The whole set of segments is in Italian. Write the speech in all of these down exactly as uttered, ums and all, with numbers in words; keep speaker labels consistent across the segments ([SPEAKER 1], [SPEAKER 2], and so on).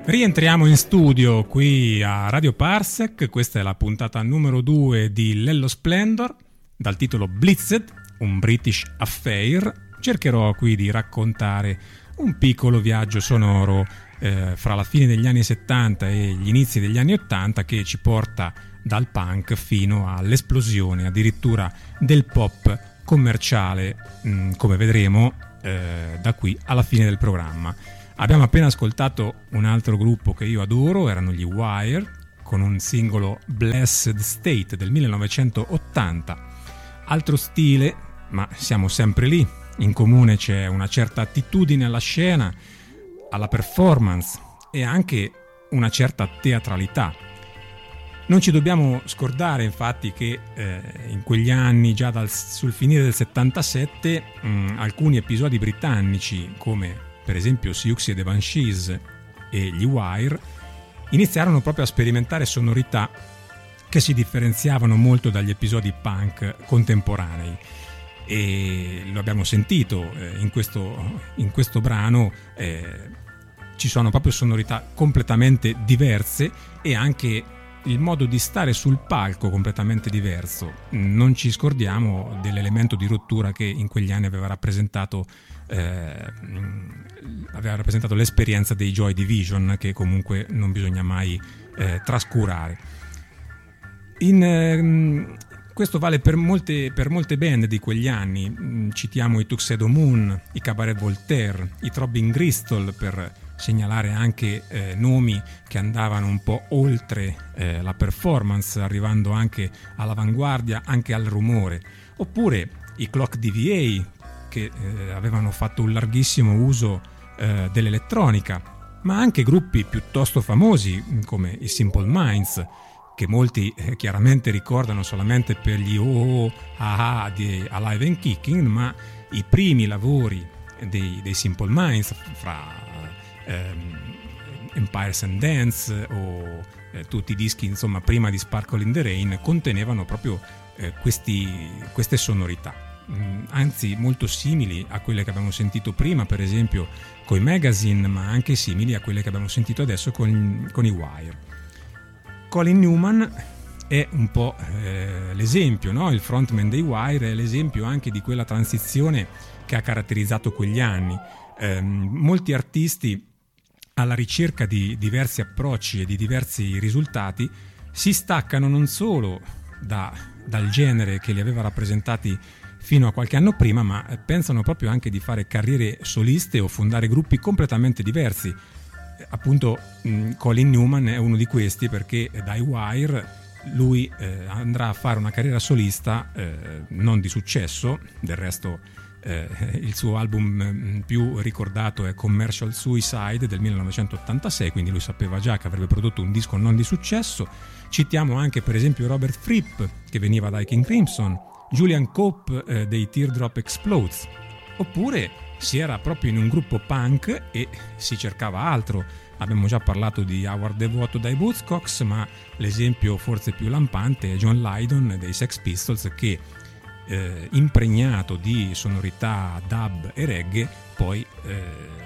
[SPEAKER 1] Rientriamo in studio qui a Radio Parsec, questa è la puntata numero due di Lello Splendor, dal titolo Blitzed, un British Affair. Cercherò qui di raccontare un piccolo viaggio sonoro eh, fra la fine degli anni settanta e gli inizi degli anni ottanta che ci porta dal punk fino all'esplosione addirittura del pop commerciale, mh, come vedremo eh, da qui alla fine del programma. Abbiamo appena ascoltato un altro gruppo che io adoro, erano gli Wire, con un singolo Blessed State del millenovecentottanta. Altro stile, ma siamo sempre lì. In comune c'è una certa attitudine alla scena, alla performance e anche una certa teatralità. Non ci dobbiamo scordare infatti che eh, in quegli anni, già dal, sul finire del settantasette, mh, alcuni episodi britannici come per esempio Siouxsie and the Banshees e gli Wire iniziarono proprio a sperimentare sonorità che si differenziavano molto dagli episodi punk contemporanei. E lo abbiamo sentito eh, in, questo, in questo brano, eh, ci sono proprio sonorità completamente diverse e anche il modo di stare sul palco completamente diverso. Non ci scordiamo dell'elemento di rottura che in quegli anni aveva rappresentato eh, aveva rappresentato l'esperienza dei Joy Division, che comunque non bisogna mai eh, trascurare. In eh, Questo vale per molte, per molte band di quegli anni. Citiamo i Tuxedo Moon, i Cabaret Voltaire, i Throbbing Gristle, per segnalare anche eh, nomi che andavano un po' oltre eh, la performance, arrivando anche all'avanguardia, anche al rumore. Oppure i Clock D V A, che eh, avevano fatto un larghissimo uso eh, dell'elettronica, ma anche gruppi piuttosto famosi come i Simple Minds, che molti eh, chiaramente ricordano solamente per gli oh oh ah ah di Alive and Kicking, ma i primi lavori dei, dei Simple Minds, fra ehm, Empires and Dance o eh, tutti i dischi insomma prima di Sparkle in the Rain, contenevano proprio eh, questi, queste sonorità, mm, anzi molto simili a quelle che abbiamo sentito prima, per esempio con i Magazine, ma anche simili a quelle che abbiamo sentito adesso con, con i Wire. Colin Newman è un po' eh, l'esempio, no? Il frontman dei Wire è l'esempio anche di quella transizione che ha caratterizzato quegli anni. Eh, molti artisti, alla ricerca di diversi approcci e di diversi risultati, si staccano non solo da, dal genere che li aveva rappresentati fino a qualche anno prima, ma pensano proprio anche di fare carriere soliste o fondare gruppi completamente diversi. Appunto Colin Newman è uno di questi, perché dai Wire lui eh, andrà a fare una carriera solista eh, non di successo. Del resto eh, il suo album più ricordato è Commercial Suicide del millenovecentottantasei, quindi lui sapeva già che avrebbe prodotto un disco non di successo. Citiamo anche per esempio Robert Fripp, che veniva dai King Crimson, Julian Cope eh, dei Teardrop Explodes, oppure si era proprio in un gruppo punk e si cercava altro. Abbiamo già parlato di Howard Devoto dai Buzzcocks, ma l'esempio forse più lampante è John Lydon dei Sex Pistols, che eh, impregnato di sonorità dub e reggae poi eh,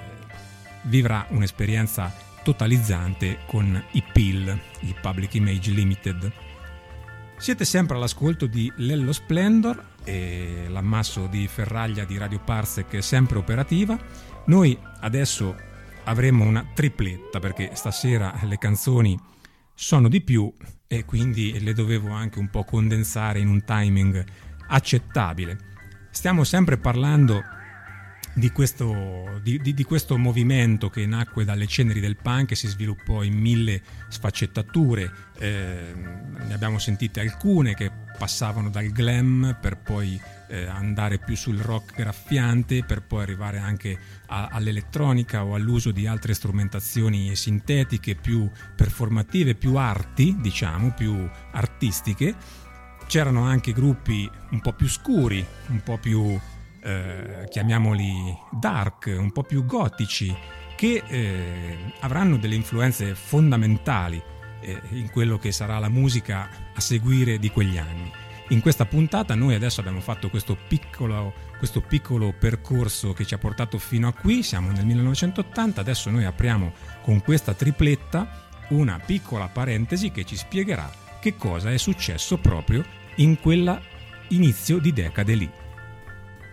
[SPEAKER 1] vivrà un'esperienza totalizzante con i P I L, i Public Image Limited. Siete sempre all'ascolto di Lello Splendor e l'ammasso di ferraglia di Radio Parsec è sempre operativa. Noi adesso avremo una tripletta, perché stasera le canzoni sono di più e quindi le dovevo anche un po' condensare in un timing accettabile. Stiamo sempre parlando di questo, di, di, di questo movimento che nacque dalle ceneri del punk e si sviluppò in mille sfaccettature. Eh, ne abbiamo sentite alcune che passavano dal glam per poi eh, andare più sul rock graffiante, per poi arrivare anche a, all'elettronica o all'uso di altre strumentazioni sintetiche più performative, più arti, diciamo, più artistiche. C'erano anche gruppi un po' più scuri, un po' più Eh, chiamiamoli dark, un po' più gotici, che eh, avranno delle influenze fondamentali eh, in quello che sarà la musica a seguire di quegli anni. In questa puntata noi adesso abbiamo fatto questo piccolo, questo piccolo percorso che ci ha portato fino a qui, siamo nel millenovecentottanta, adesso noi apriamo con questa tripletta una piccola parentesi che ci spiegherà che cosa è successo proprio in quella inizio di decade lì.